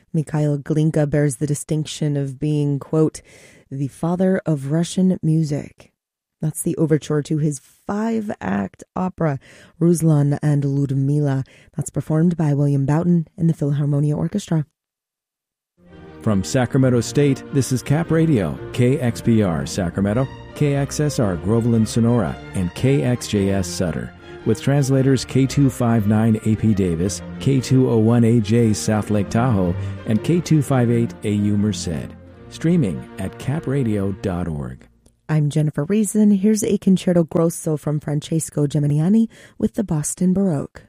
Mikhail Glinka bears the distinction of being, quote, the father of Russian music. That's the overture to his 5-act opera, Ruslan and Ludmila. That's performed by William Boughton and the Philharmonia Orchestra. From Sacramento State, this is Cap Radio, KXPR Sacramento, KXSR Groveland Sonora, and KXJS Sutter, with translators K259 AP Davis, K201AJ South Lake Tahoe, and K258 AU Merced. Streaming at capradio.org. I'm Jennifer Reason. Here's a concerto grosso from Francesco Geminiani with the Boston Baroque.